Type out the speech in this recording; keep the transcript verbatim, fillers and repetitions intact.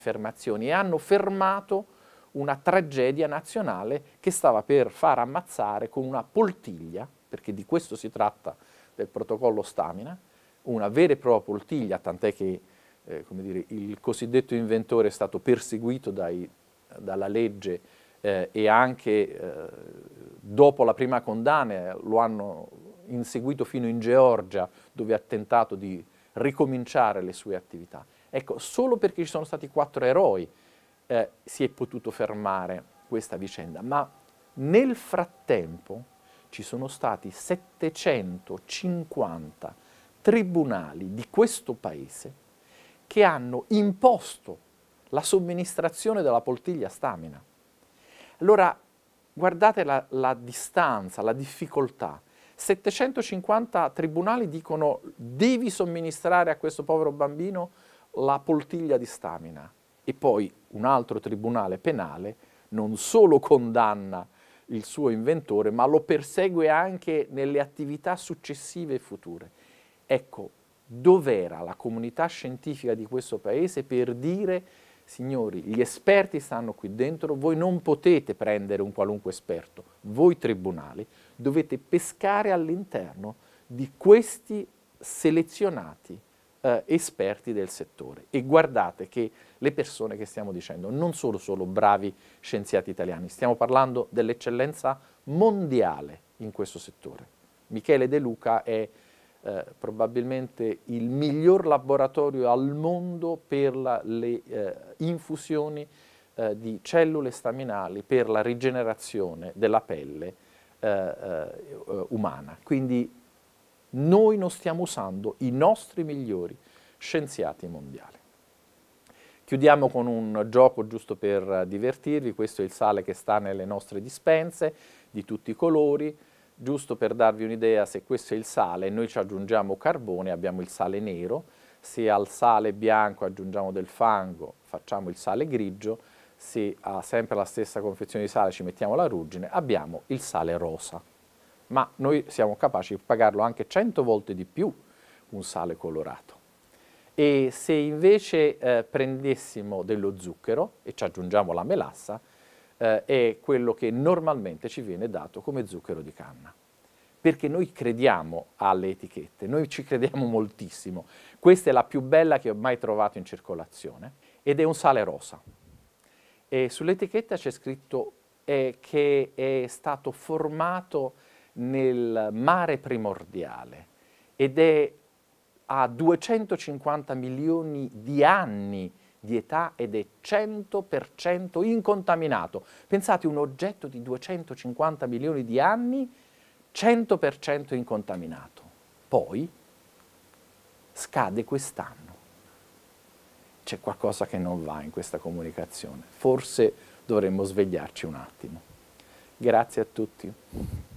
affermazioni e hanno fermato una tragedia nazionale che stava per far ammazzare con una poltiglia, perché di questo si tratta del protocollo Stamina, una vera e propria poltiglia, tant'è che eh, come dire, il cosiddetto inventore è stato perseguito dai, dalla legge eh, e anche eh, dopo la prima condanna lo hanno inseguito fino in Georgia, dove ha tentato di ricominciare le sue attività. Ecco, solo perché ci sono stati quattro eroi eh, si è potuto fermare questa vicenda, ma nel frattempo ci sono stati settecentocinquanta tribunali di questo paese che hanno imposto la somministrazione della poltiglia Stamina. Allora, guardate la, la distanza, la difficoltà. settecentocinquanta tribunali dicono devi somministrare a questo povero bambino la poltiglia di Stamina, e poi un altro tribunale penale non solo condanna il suo inventore, ma lo persegue anche nelle attività successive e future. Ecco, dov'era la comunità scientifica di questo paese per dire: signori, gli esperti stanno qui dentro, voi non potete prendere un qualunque esperto, voi tribunali dovete pescare all'interno di questi selezionati eh, esperti del settore. E guardate che le persone che stiamo dicendo non sono solo bravi scienziati italiani, stiamo parlando dell'eccellenza mondiale in questo settore. Michele De Luca è Eh, probabilmente il miglior laboratorio al mondo per la, le eh, infusioni eh, di cellule staminali per la rigenerazione della pelle eh, eh, umana. Quindi noi non stiamo usando i nostri migliori scienziati mondiali. Chiudiamo con un gioco giusto per divertirvi. Questo è il sale che sta nelle nostre dispense di tutti i colori. Giusto per darvi un'idea, se questo è il sale, noi ci aggiungiamo carbone, abbiamo il sale nero. Se al sale bianco aggiungiamo del fango, facciamo il sale grigio. Se ha sempre la stessa confezione di sale ci mettiamo la ruggine, abbiamo il sale rosa. Ma noi siamo capaci di pagarlo anche cento volte di più un sale colorato. E se invece eh, prendessimo dello zucchero e ci aggiungiamo la melassa, eh, è quello che normalmente ci viene dato come zucchero di canna. Perché noi crediamo alle etichette, noi ci crediamo moltissimo. Questa è la più bella che ho mai trovato in circolazione ed è un sale rosa. E sull'etichetta c'è scritto eh, che è stato formato nel mare primordiale ed è ha duecentocinquanta milioni di anni di età ed è cento per cento incontaminato. Pensate, un oggetto di duecentocinquanta milioni di anni, cento per cento incontaminato. Poi scade quest'anno. C'è qualcosa che non va in questa comunicazione. Forse dovremmo svegliarci un attimo. Grazie a tutti.